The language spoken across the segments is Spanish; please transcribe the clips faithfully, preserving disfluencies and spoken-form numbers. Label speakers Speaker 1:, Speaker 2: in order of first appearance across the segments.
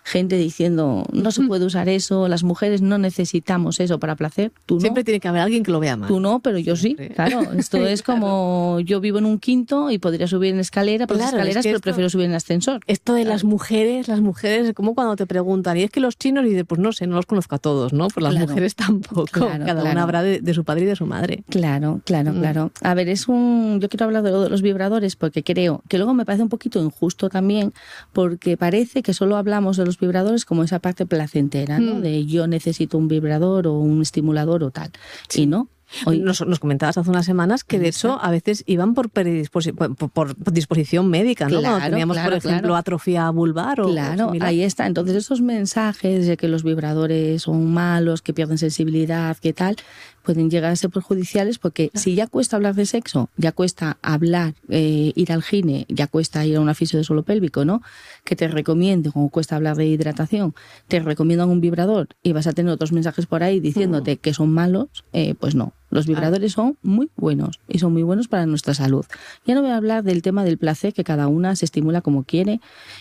Speaker 1: gente diciendo, no se puede usar eso, las mujeres no necesitamos eso para placer. Tú no.
Speaker 2: Siempre tiene que haber alguien que lo vea mal.
Speaker 1: Tú no, pero yo
Speaker 2: Siempre.
Speaker 1: sí, claro. Esto es
Speaker 2: Claro.
Speaker 1: como, yo vivo en un quinto y podría subir en escalera, por las
Speaker 2: Claro, es
Speaker 1: escaleras,
Speaker 2: que
Speaker 1: pero
Speaker 2: esto-
Speaker 1: prefiero subir en ascensor.
Speaker 2: Esto de las mujeres, las mujeres, como cuando te preguntan, y es que los chinos, y dices, pues no sé, no los conozco a todos, ¿no? Pues las
Speaker 1: Claro.
Speaker 2: mujeres tampoco.
Speaker 1: Claro,
Speaker 2: Cada
Speaker 1: claro.
Speaker 2: una habrá de, de su padre y de su madre.
Speaker 1: Claro, claro,
Speaker 2: Mm.
Speaker 1: claro. A ver, es un. Yo quiero hablar de lo de los vibradores porque creo que luego me parece un poquito injusto también, porque parece que solo hablamos de los vibradores como esa parte placentera, ¿no?
Speaker 2: Mm.
Speaker 1: De yo necesito un vibrador o un estimulador o tal.
Speaker 2: Sí.
Speaker 1: Y no. Hoy-
Speaker 2: Nos, nos comentabas hace unas semanas que de hecho a veces iban por, predisposi- por, por- por disposición médica, ¿no?
Speaker 1: Claro,
Speaker 2: Cuando teníamos,
Speaker 1: claro,
Speaker 2: por ejemplo,
Speaker 1: claro.
Speaker 2: atrofia vulvar o
Speaker 1: Claro,
Speaker 2: o similar.
Speaker 1: ahí está. Entonces esos mensajes de que los vibradores son malos, que pierden sensibilidad, que tal, pueden llegar a ser perjudiciales porque si ya cuesta hablar de sexo, ya cuesta hablar, eh, ir al gine, ya cuesta ir a una fisio de suelo pélvico, ¿no? Que te recomienden, como cuesta hablar de hidratación, te recomiendan un vibrador y vas a tener otros mensajes por ahí diciéndote que son malos, eh, pues no. Los vibradores son muy buenos y son muy buenos para nuestra salud. Ya no voy a hablar del tema del placer, que cada una se estimula como quiere.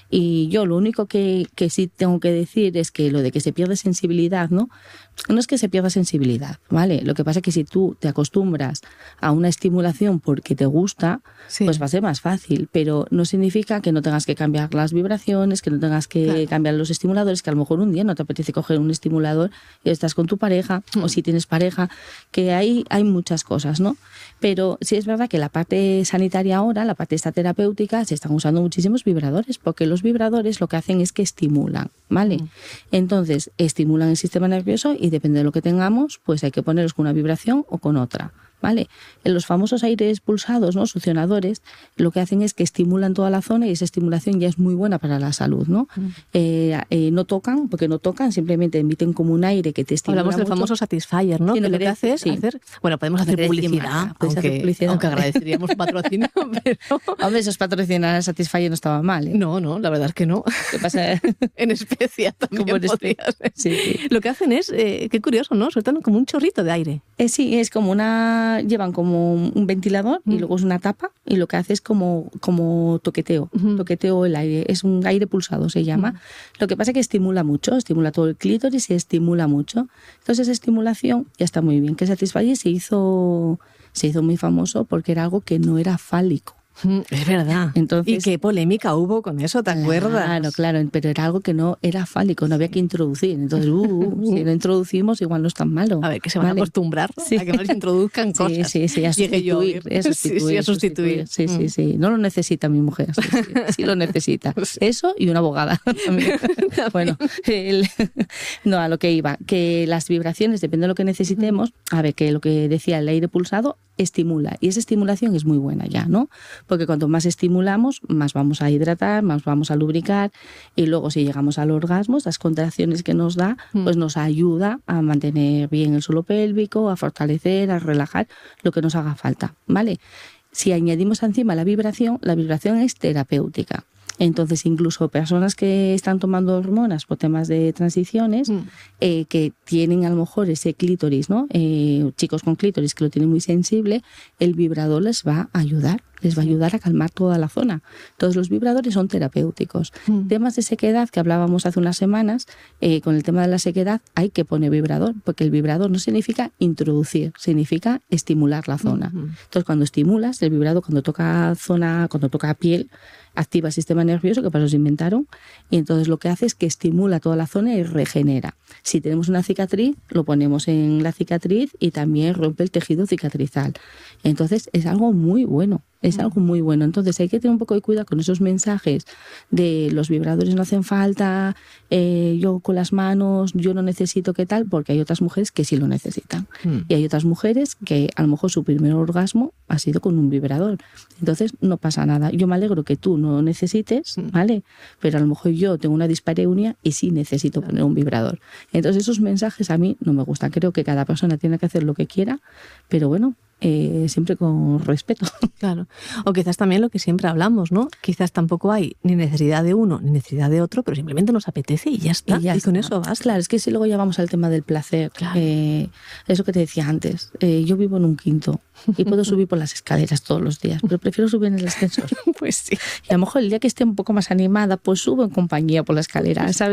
Speaker 1: Y yo lo único que, que sí tengo que decir es que lo de que se pierde sensibilidad, ¿no? No es que se pierda sensibilidad, ¿vale? Lo que pasa es que si tú te acostumbras a una estimulación porque te gusta,
Speaker 2: Sí.
Speaker 1: pues va a ser más fácil. Pero no significa que no tengas que cambiar las vibraciones, que no tengas que
Speaker 2: Claro.
Speaker 1: cambiar los estimuladores, que a lo mejor un día no te apetece coger un estimulador y estás con tu pareja,
Speaker 2: Mm.
Speaker 1: o si tienes pareja, que hay, hay muchas cosas, ¿no? Pero sí es verdad que la parte sanitaria ahora, la parte esta terapéutica, se están usando muchísimos vibradores, porque los vibradores lo que hacen es que estimulan, ¿vale?
Speaker 2: Mm.
Speaker 1: Entonces, estimulan el sistema nervioso y depende de lo que tengamos, pues hay que ponerlos con una vibración o con otra. ¿Vale? En los famosos aires pulsados, ¿no? Succionadores, lo que hacen es que estimulan toda la zona y esa estimulación ya es muy buena para la salud, ¿no?
Speaker 2: Mm.
Speaker 1: Eh, eh, no tocan, porque no tocan, simplemente emiten como un aire que te estimula
Speaker 2: Hablamos del
Speaker 1: mucho.
Speaker 2: famoso Satisfyer, ¿no?
Speaker 1: Sí,
Speaker 2: que
Speaker 1: lo
Speaker 2: lo que
Speaker 1: quería
Speaker 2: hace es
Speaker 1: decir, sí.
Speaker 2: hacer... Bueno, podemos hacer
Speaker 1: Hacer
Speaker 2: publicidad,
Speaker 1: marca, puedes hacer
Speaker 2: aunque,
Speaker 1: publicidad.
Speaker 2: aunque agradeceríamos un patrocinio, pero...
Speaker 1: Hombre, esos patrocinar a Satisfyer no estaba mal, ¿eh?
Speaker 2: No, no, la verdad es que no.
Speaker 1: ¿Qué pasa?
Speaker 2: En especia también
Speaker 1: Como en
Speaker 2: podría
Speaker 1: especia.
Speaker 2: ser.
Speaker 1: Sí, sí.
Speaker 2: Lo que hacen es, eh, qué curioso, ¿no? Sueltan como un chorrito de aire.
Speaker 1: Eh, sí, es como una... Llevan como un ventilador y
Speaker 2: Mm.
Speaker 1: luego es una tapa y lo que hace es como, como toqueteo,
Speaker 2: Ujú.
Speaker 1: toqueteo el aire. Es un aire pulsado, se llama.
Speaker 2: Mm.
Speaker 1: Lo que pasa es que estimula mucho, estimula todo el clítoris y estimula mucho. Entonces esa estimulación ya está muy bien. Que Satisfyer se hizo, se hizo muy famoso porque era algo que no era fálico.
Speaker 2: Mm, Es verdad.
Speaker 1: Entonces-
Speaker 2: y qué polémica hubo con eso, ¿te acuerdas?
Speaker 1: Claro, claro, pero era algo que no era fálico, no había que introducir. Entonces, uh, uh, si lo introducimos, igual no es tan malo.
Speaker 2: A ver, que se van
Speaker 1: ¿vale?
Speaker 2: a acostumbrar
Speaker 1: Sí.
Speaker 2: a que nos introduzcan
Speaker 1: Sí,
Speaker 2: cosas.
Speaker 1: sí, sí, a
Speaker 2: Llegue yo a
Speaker 1: sustituir,
Speaker 2: oír.
Speaker 1: a sustituir,
Speaker 2: Sí, sí, a sustituir.
Speaker 1: Sí, sí,
Speaker 2: Mm.
Speaker 1: sí. No lo necesita mi mujer, sí, sí, sí lo necesita.
Speaker 2: Sí.
Speaker 1: Eso y una abogada también. Bueno, el- no, a lo que iba, que las vibraciones, depende de lo que necesitemos, a ver, que lo que decía el aire pulsado estimula, y esa estimulación es muy buena ya, ¿no? Porque cuanto más estimulamos, más vamos a hidratar, más vamos a lubricar, y luego si llegamos al orgasmo, las contracciones que nos da, pues nos ayuda a mantener bien el suelo pélvico, a fortalecer, a relajar, lo que nos haga falta, ¿vale? Si añadimos encima la vibración, la vibración es terapéutica. Entonces, incluso personas que están tomando hormonas por temas de transiciones,
Speaker 2: Mm.
Speaker 1: eh, que tienen a lo mejor ese clítoris, ¿no? Eh, chicos con clítoris que lo tienen muy sensible, el vibrador les va a ayudar, les va a ayudar a calmar toda la zona. Todos los vibradores son terapéuticos.
Speaker 2: Mm.
Speaker 1: Temas de sequedad que hablábamos hace unas semanas, eh, con el tema de la sequedad hay que poner vibrador, porque el vibrador no significa introducir, significa estimular la zona.
Speaker 2: Ujú.
Speaker 1: Entonces, cuando estimulas, el vibrador cuando toca zona, cuando toca piel, activa el sistema nervioso, que para eso se inventaron, y entonces lo que hace es que estimula toda la zona y regenera. Si tenemos una cicatriz, lo ponemos en la cicatriz y también rompe el tejido cicatrizal. Entonces es algo muy bueno, es algo muy bueno. Entonces hay que tener un poco de cuidado con esos mensajes de los vibradores no hacen falta, eh, yo con las manos, yo no necesito qué tal, porque hay otras mujeres que sí lo necesitan.
Speaker 2: Mm.
Speaker 1: Y hay otras mujeres que a lo mejor su primer orgasmo ha sido con un vibrador. Entonces no pasa nada. Yo me alegro que tú no lo necesites,
Speaker 2: Mm.
Speaker 1: ¿vale? Pero a lo mejor yo tengo una dispareunia y sí necesito poner un vibrador. Entonces esos mensajes a mí no me gustan. Creo que cada persona tiene que hacer lo que quiera, pero bueno, eh, siempre con respeto.
Speaker 2: Claro. O quizás también lo que siempre hablamos, ¿no? Quizás tampoco hay ni necesidad de uno ni necesidad de otro, pero simplemente nos apetece y ya está. Y,
Speaker 1: ya
Speaker 2: con
Speaker 1: está.
Speaker 2: eso basta.
Speaker 1: Claro, es que si luego ya vamos al tema del placer,
Speaker 2: Claro.
Speaker 1: eh, es lo que te decía antes. Eh, yo vivo en un quinto y puedo subir por las escaleras todos los días, pero prefiero subir en el ascensor.
Speaker 2: Pues sí.
Speaker 1: Y a lo mejor el día que esté un poco más animada, pues subo en compañía por la escalera, ¿sabes?